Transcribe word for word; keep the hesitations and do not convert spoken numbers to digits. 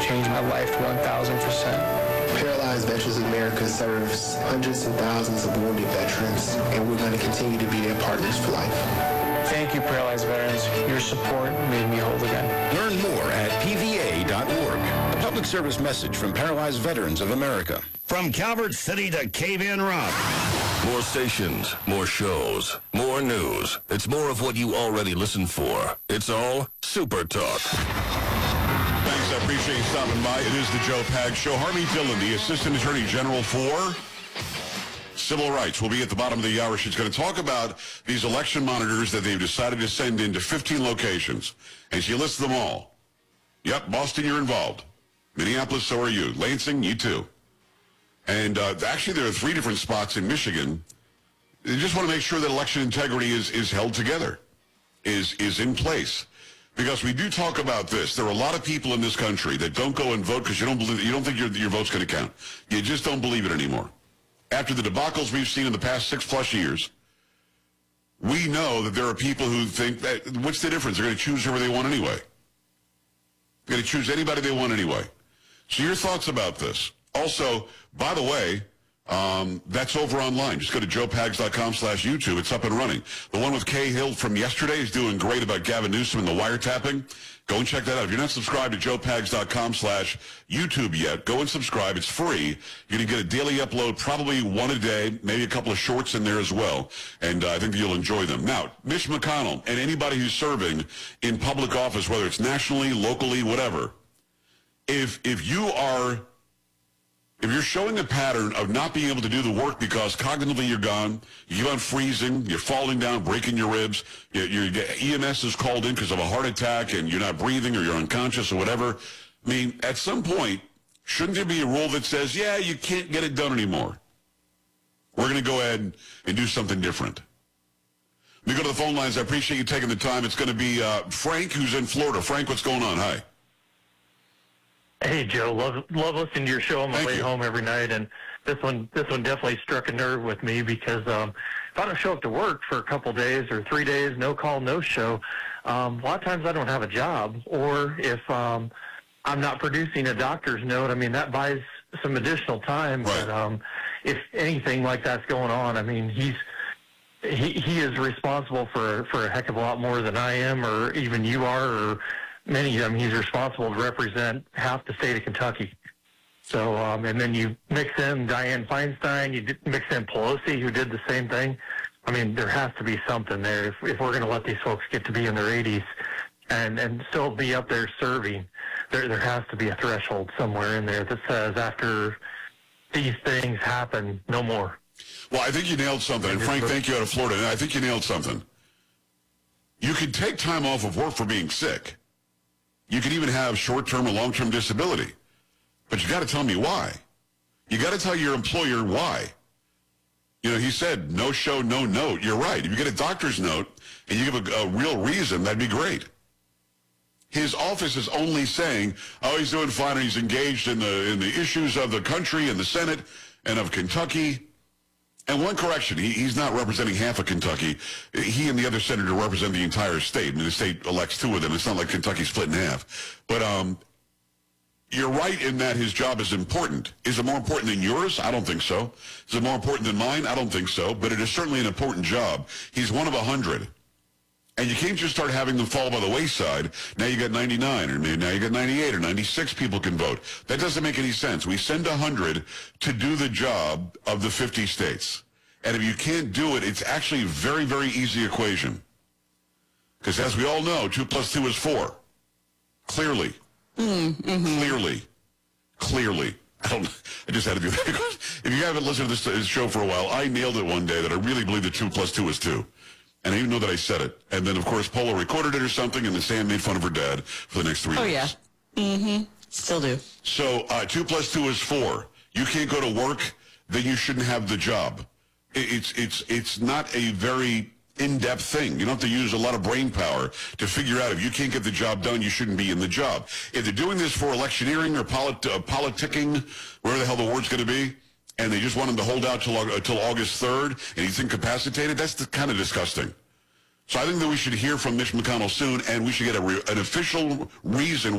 changed my life one thousand percent. Paralyzed Veterans of America serves hundreds and thousands of wounded veterans, and we're going to continue to be their partners for life. Thank you, Paralyzed Veterans. Your support made me whole again. Learn more at P V A dot org. A public service message from Paralyzed Veterans of America. From Calvert City to Cave-In Rock. More stations, more shows, more news. It's more of what you already listen for. It's all Super Talk. Thanks, I appreciate you stopping by. It is the Joe Pags Show. Harvey Dillon, the Assistant Attorney General for Civil Rights, will be at the bottom of the hour. She's going to talk about these election monitors that they've decided to send into fifteen locations. And she lists them all. Yep, Boston, you're involved. Minneapolis, so are you. Lansing, you too. And uh, actually, there are three different spots in Michigan. They just want to make sure that election integrity is, is held together, is, is in place. Because we do talk about this. There are a lot of people in this country that don't go and vote because you don't believe, you don't think your, your vote's going to count. You just don't believe it anymore. After the debacles we've seen in the past six plus years, we know that there are people who think that, what's the difference? They're going to choose whoever they want anyway. They're going to choose anybody they want anyway. So your thoughts about this? Also, by the way, um, that's over online. Just go to joe pags dot com slash YouTube. It's up and running. The one with Kay Hill from yesterday is doing great about Gavin Newsom and the wiretapping. Go and check that out. If you're not subscribed to joe pags dot com slash YouTube yet, go and subscribe. It's free. You're going to get a daily upload, probably one a day, maybe a couple of shorts in there as well. And uh, I think that you'll enjoy them. Now, Mitch McConnell and anybody who's serving in public office, whether it's nationally, locally, whatever, if if you are... If you're showing a pattern of not being able to do the work because cognitively you're gone, you keep on freezing, you're falling down, breaking your ribs, your, your E M S is called in because of a heart attack and you're not breathing or you're unconscious or whatever, I mean, at some point, shouldn't there be a rule that says, yeah, you can't get it done anymore? We're going to go ahead and do something different. Let me go to the phone lines. I appreciate you taking the time. It's going to be uh, Frank, who's in Florida. Frank, what's going on? Hi. Hey, Joe, love love listening to your show on my Thank way you. home every night, and this one this one definitely struck a nerve with me because um, if I don't show up to work for a couple days or three days, no call, no show, um, a lot of times I don't have a job, or if um, I'm not producing a doctor's note, I mean, that buys some additional time, Right. but um, if anything like that's going on, I mean, he's he, he is responsible for, for a heck of a lot more than I am, or even you are, or many of them. He's responsible to represent half the state of Kentucky. So, um, and then you mix in Dianne Feinstein, you did mix in Pelosi, who did the same thing. I mean, there has to be something there if, if we're going to let these folks get to be in their eighties and, and still be up there serving. There, there has to be a threshold somewhere in there that says after these things happen, no more. Well, I think you nailed something. And Frank, thank you out of Florida. I think you nailed something. You can take time off of work for being sick. You can even have short-term or long-term disability. But you got to tell me why. You got to tell your employer why. You know, he said, no show, no note. You're right. If you get a doctor's note and you give a, a real reason, that'd be great. His office is only saying, oh, he's doing fine and he's engaged in the, in the issues of the country and the Senate and of Kentucky. And one correction, he, he's not representing half of Kentucky. He and the other senator represent the entire state. I mean, the state elects two of them. It's not like Kentucky's split in half. But um, you're right in that his job is important. Is it more important than yours? I don't think so. Is it more important than mine? I don't think so. But it is certainly an important job. He's one of a hundred. And you can't just start having them fall by the wayside. Now you got ninety-nine, or maybe now you got ninety-eight, or ninety-six people can vote. That doesn't make any sense. We send one hundred to do the job of the fifty states. And if you can't do it, it's actually a very, very easy equation. Because as we all know, two plus two is four. Clearly. Mm-hmm. Clearly. Clearly. I don't, I just had to do that. If you haven't listened to this, this show for a while, I nailed it one day that I really believe that two plus two is two. And I didn't know that I said it. And then, of course, Polo recorded it or something, and then Sam made fun of her dad for the next three oh, years. Oh, yeah. Mm-hmm. Still do. So, uh, two plus two is four. You can't go to work, then you shouldn't have the job. It, it's, it's, it's not a very in-depth thing. You don't have to use a lot of brain power to figure out if you can't get the job done, you shouldn't be in the job. If they're doing this for electioneering or polit- uh, politicking, wherever the hell the word's going to be, and they just want him to hold out till, uh, till August third, and he's incapacitated, that's the, kind of disgusting. So I think that we should hear from Mitch McConnell soon, and we should get a re- an official reason